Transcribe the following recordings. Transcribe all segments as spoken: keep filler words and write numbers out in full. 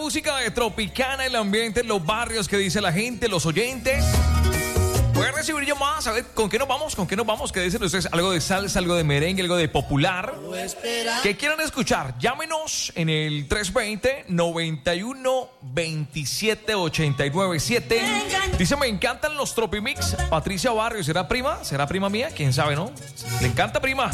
música de Tropicana, el ambiente, los barrios, que dice la gente, los oyentes. Voy a recibir llamadas, a ver, ¿con qué nos vamos? ¿Con qué nos vamos? ¿Qué dicen ustedes? ¿Algo de salsa, algo de merengue, algo de popular? ¿Qué quieran escuchar? Llámenos en el tres dos cero, nueve uno, veintisiete, ochenta y nueve siete. Dice, me encantan los Tropimix. Patricia Barrios, ¿será prima? ¿Será prima mía? ¿Quién sabe, no? ¿Le encanta, prima?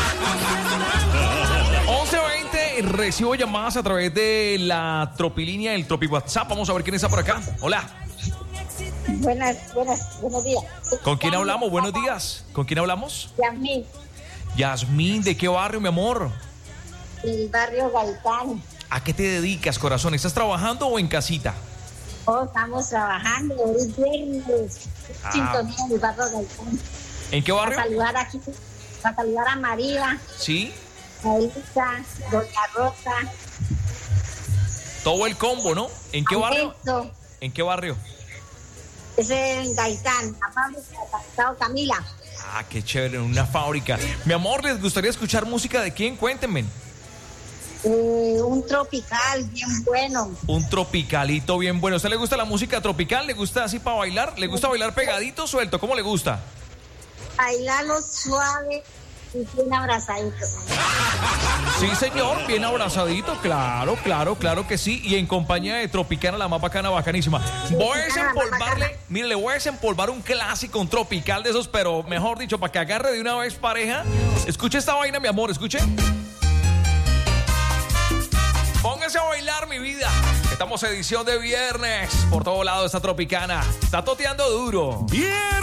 once veinte, recibo llamadas a través de la Tropilínea, el Tropi WhatsApp. Vamos a ver quién está por acá. Hola. Buenas, buenas, buenos días. ¿Con quién hablamos? Buenos días. ¿Con quién hablamos? Yasmín. Yasmín, ¿de qué barrio, mi amor? El barrio Gaitán. ¿A qué te dedicas, corazón? ¿Estás trabajando o en casita? Oh, estamos trabajando, hoy es viernes. Ah. Sintonía en el barrio Gaitán. ¿En qué barrio? Para saludar aquí, para saludar a María, Sí. a Elisa, Doña Rosa. Todo el combo, ¿no? ¿En qué barrio? Alberto. ¿En qué barrio? Es en Gaitán, la fábrica de Pasado Camila. Ah, qué chévere, en una fábrica. Mi amor, ¿les gustaría escuchar música de quién? Cuéntenme. Eh, un tropical bien bueno. Un tropicalito bien bueno. ¿A usted le gusta la música tropical? ¿Le gusta así para bailar? ¿Le gusta bailar pegadito o suelto? ¿Cómo le gusta? Bailarlo suave y bien abrazadito. Sí, señor, bien abrazadito, claro, claro, claro que sí. Y en compañía de Tropicana, la más bacana, bacanísima. Voy a desempolvarle, mire, le voy a desempolvar un clásico, un tropical de esos, pero mejor dicho, para que agarre de una vez pareja. Escuche esta vaina, mi amor, escuche. Póngase a bailar, mi vida. Estamos edición de viernes. Por todo lado está Tropicana. Está toteando duro. Bien.